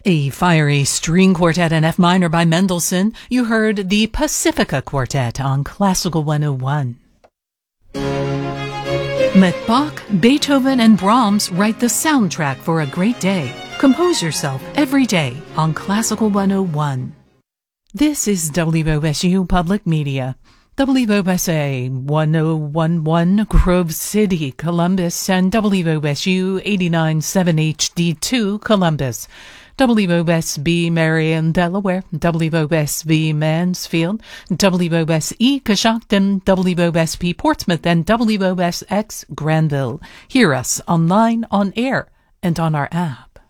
A fiery string quartet in F minor by Mendelssohn. You heard the Pacifica Quartet on Classical 101. Let Bach, Beethoven, and Brahms write the soundtrack for a great day. Compose yourself every day on Classical 101. This is WOSU Public Media. WOSA 1011 Grove City, Columbus, and WOSU 89.7 HD2 Columbus. WOSB Marion, Delaware, WOSB Mansfield, WOSE Coshocton, WOSP Portsmouth, and WOSX Granville. Hear us online, on air, and on our app.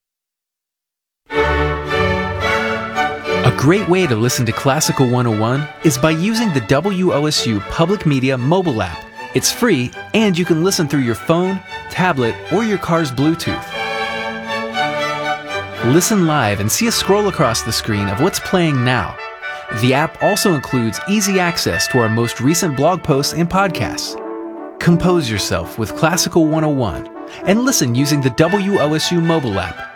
A great way to listen to Classical 101 is by using the WOSU Public Media mobile app. It's free, and you can listen through your phone, tablet, or your car's Bluetooth. Listen live and see a scroll across the screen of what's playing now. The app also includes easy access to our most recent blog posts and podcasts. Compose yourself with Classical 101 and listen using the WOSU mobile app.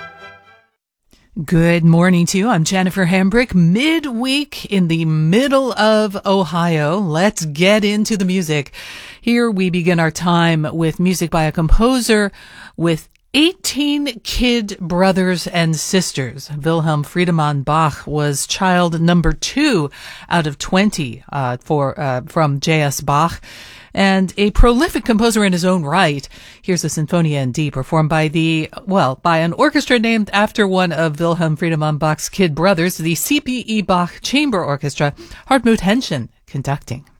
Good morning to you. I'm Jennifer Hambrick. Midweek in the middle of Ohio. Let's get into the music. Here we begin our time with music by a composer with 18 kid brothers and sisters. Wilhelm Friedemann Bach was child number 2 out of 20 from J.S. Bach, and a prolific composer in his own right. Here's a Sinfonia in D performed by by an orchestra named after one of Wilhelm Friedemann Bach's kid brothers, the C.P.E. Bach Chamber Orchestra. Hartmut Henschen conducting.